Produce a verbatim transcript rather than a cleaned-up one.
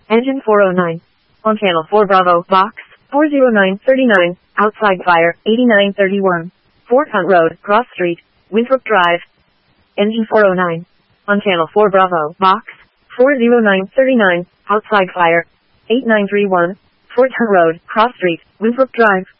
Engine four oh nine. On channel four Bravo, box, four oh nine thirty-nine, outside fire, eighty-nine thirty-one. Fort Hunt Road, Cross Street, Winthrop Drive. Engine four oh nine. On channel four Bravo, box, four oh nine thirty-nine, outside fire, eighty-nine thirty-one. Fort Hunt Road, Cross Street, Winthrop Drive.